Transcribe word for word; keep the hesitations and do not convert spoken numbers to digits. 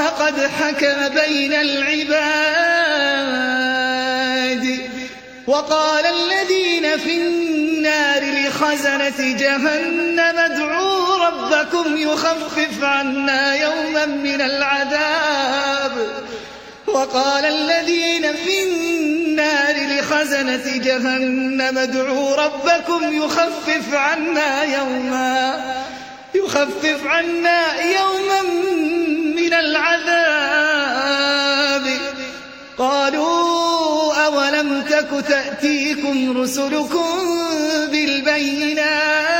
قد حكم بين العباد. وقال الذين في النار لخزنة جهنم ادعوا ربكم يخفف عنا يوما من العذاب وقال الذين في النار لخزنة جهنم ادعوا ربكم يخفف عنا يوما يخفف عنا يوما من العذاب. قالوا أولم تك تأتيكم رسلكم بالبينات